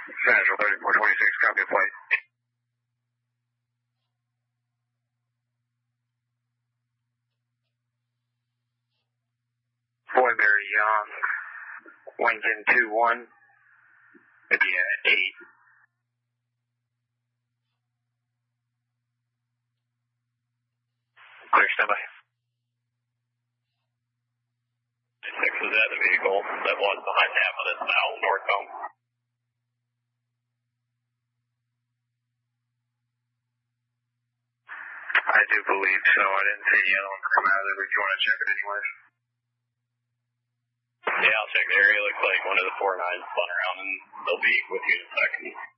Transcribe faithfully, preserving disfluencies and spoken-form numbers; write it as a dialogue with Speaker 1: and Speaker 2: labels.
Speaker 1: Central thirty-four twenty-six, copy a flight. Boyberry Young, Lincoln two one, Indiana eight. Clear, standby.
Speaker 2: six is at the vehicle that was behind Napa that's now northbound.
Speaker 1: I do believe so. I didn't see the other one come out of there, but if you want to check it anyways.
Speaker 2: Yeah, I'll check the area. Looks like one of the four nines spun around and they'll be with you in a second.